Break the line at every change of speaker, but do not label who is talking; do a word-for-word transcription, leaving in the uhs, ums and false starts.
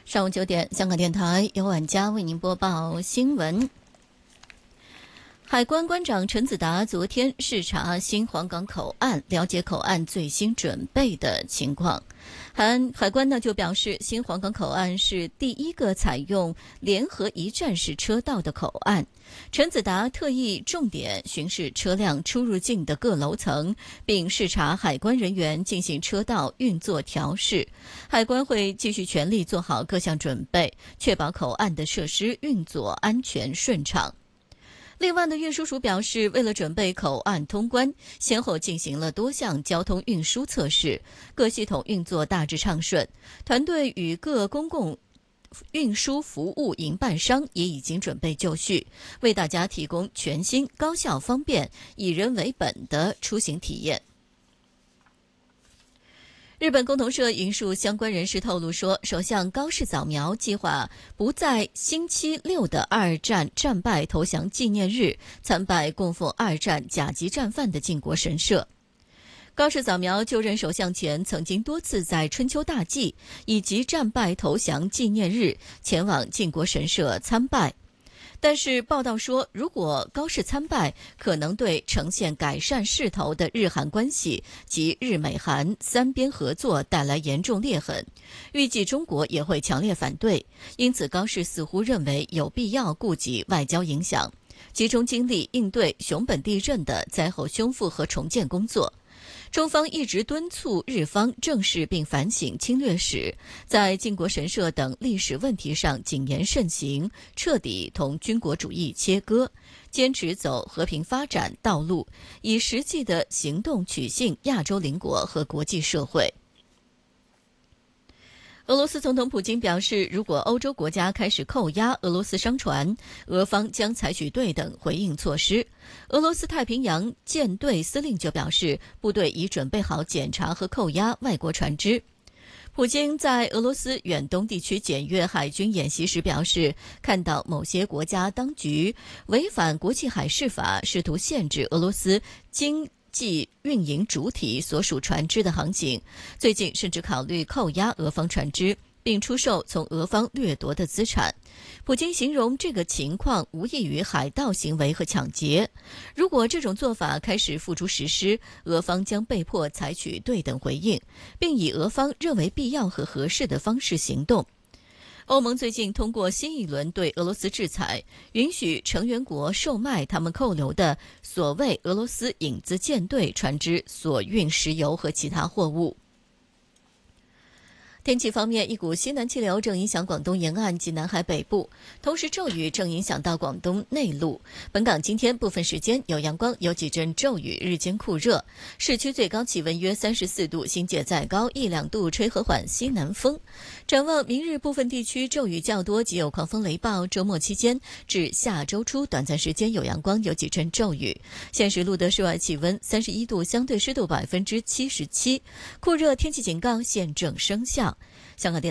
上午九点，香港电台由晚佳为您播报新闻。海关关长陈子达昨天视察新皇岗口岸，了解口岸最新准备的情况。海海关呢就表示，新皇岗口岸是第一个采用联合一站式车道的口岸。陈子达特意重点巡视车辆出入境的各楼层，并视察海关人员进行车道运作调试。海关会继续全力做好各项准备，确保口岸的设施运作安全顺畅。另外呢，运输署表示，为了准备口岸通关，先后进行了多项交通运输测试，各系统运作大致畅顺。团队与各公共运输服务营办商也已经准备就绪，为大家提供全新、高效、方便、以人为本的出行体验。日本共同社引述相关人士透露说，首相高市早苗计划不在星期六的二战战败投降纪念日参拜供奉二战甲级战犯的靖国神社。高市早苗就任首相前，曾经多次在春秋大祭以及战败投降纪念日前往靖国神社参拜。但是报道说，如果高市参拜，可能对呈现改善势头的日韩关系及日美韩三边合作带来严重裂痕，预计中国也会强烈反对。因此，高市似乎认为有必要顾及外交影响，集中精力应对熊本地震的灾后修复和重建工作。中方一直敦促日方正视并反省侵略史，在靖国神社等历史问题上谨言慎行，彻底同军国主义切割，坚持走和平发展道路，以实际的行动取信亚洲邻国和国际社会。俄罗斯总统普京表示，如果欧洲国家开始扣押俄罗斯商船，俄方将采取对等回应措施。俄罗斯太平洋舰队司令就表示，部队已准备好检查和扣押外国船只。普京在俄罗斯远东地区检阅海军演习时表示，看到某些国家当局违反国际海事法，试图限制俄罗斯经即运营主体所属船只的航行，最近甚至考虑扣押俄方船只，并出售从俄方掠夺的资产。普京形容这个情况无异于海盗行为和抢劫。如果这种做法开始付诸实施，俄方将被迫采取对等回应，并以俄方认为必要和合适的方式行动。欧盟最近通过新一轮对俄罗斯制裁，允许成员国售卖他们扣留的所谓俄罗斯影子舰队船只所运石油和其他货物。天气方面，一股西南气流正影响广东沿岸及南海北部，同时骤雨正影响到广东内陆。本港今天部分时间有阳光，有几阵骤雨，日间酷热，市区最高气温约三十四度，新界再高一两度，吹和缓西南风。展望明日部分地区骤雨较多，及有狂风雷暴，周末期间至下周初短暂时间有阳光，有几阵骤雨。现时录得室外气温三十一度，相对湿度百分之七十七，酷热天气警告现正生效。香港电